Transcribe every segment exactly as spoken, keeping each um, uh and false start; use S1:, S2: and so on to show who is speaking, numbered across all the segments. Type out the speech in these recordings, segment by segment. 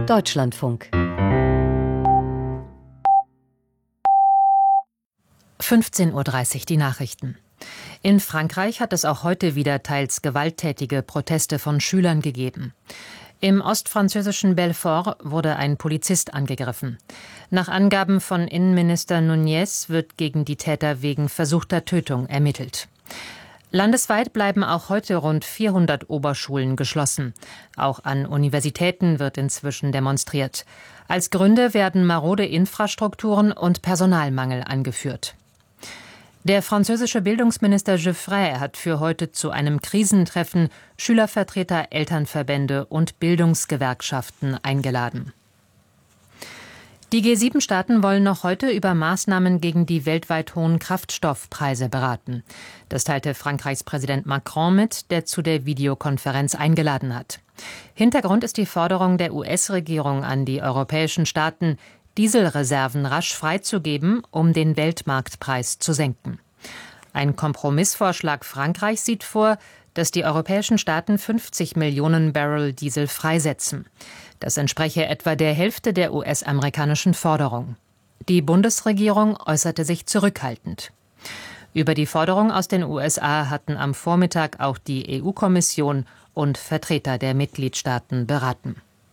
S1: Deutschlandfunk. fünfzehn Uhr dreißig, die Nachrichten. In Frankreich hat es auch heute wieder teils gewalttätige Proteste von Schülern gegeben. Im ostfranzösischen Belfort wurde ein Polizist angegriffen. Nach Angaben von Innenminister Nunez wird gegen die Täter wegen versuchter Tötung ermittelt. Landesweit bleiben auch heute rund vierhundert Oberschulen geschlossen. Auch an Universitäten wird inzwischen demonstriert. Als Gründe werden marode Infrastrukturen und Personalmangel angeführt. Der französische Bildungsminister Geoffroy hat für heute zu einem Krisentreffen Schülervertreter, Elternverbände und Bildungsgewerkschaften eingeladen. Die G sieben Staaten wollen noch heute über Maßnahmen gegen die weltweit hohen Kraftstoffpreise beraten. Das teilte Frankreichs Präsident Macron mit, der zu der Videokonferenz eingeladen hat. Hintergrund ist die Forderung der U S-Regierung an die europäischen Staaten, Dieselreserven rasch freizugeben, um den Weltmarktpreis zu senken. Ein Kompromissvorschlag Frankreichs sieht vor, dass die europäischen Staaten fünfzig Millionen Barrel Diesel freisetzen. Das entspreche etwa der Hälfte der U S-amerikanischen Forderung. Die Bundesregierung äußerte sich zurückhaltend. Über die Forderung aus den U S A hatten am Vormittag auch die E U-Kommission und Vertreter der Mitgliedstaaten beraten.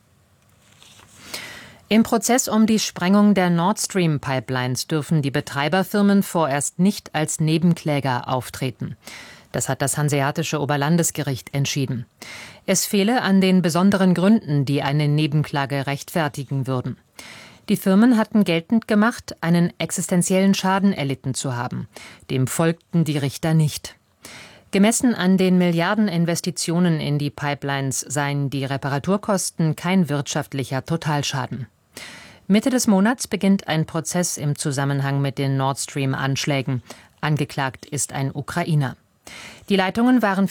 S1: Im Prozess um die Sprengung der Nord Stream-Pipelines dürfen die Betreiberfirmen vorerst nicht als Nebenkläger auftreten. Das hat das Hanseatische Oberlandesgericht entschieden. Es fehle an den besonderen Gründen, die eine Nebenklage rechtfertigen würden. Die Firmen hatten geltend gemacht, einen existenziellen Schaden erlitten zu haben. Dem folgten die Richter nicht. Gemessen an den Milliardeninvestitionen in die Pipelines seien die Reparaturkosten kein wirtschaftlicher Totalschaden. Mitte des Monats beginnt ein Prozess im Zusammenhang mit den Nord Stream-Anschlägen. Angeklagt ist ein Ukrainer. Die Leitungen waren